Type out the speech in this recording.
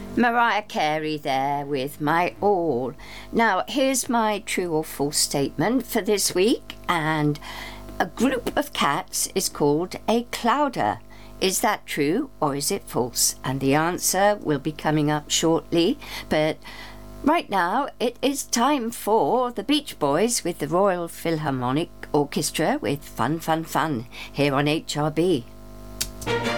Mariah Carey there with My All. Now, here's my true or false statement for this week. And a group of cats is called a clowder. Is that true or is it false? And the answer will be coming up shortly. But right now, it is time for the Beach Boys with the Royal Philharmonic Orchestra with Fun, Fun, Fun here on HRB.